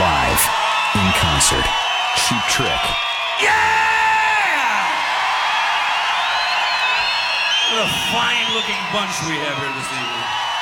Live, in concert, Cheap Trick. Yeah! What a fine-looking bunch we have here this evening.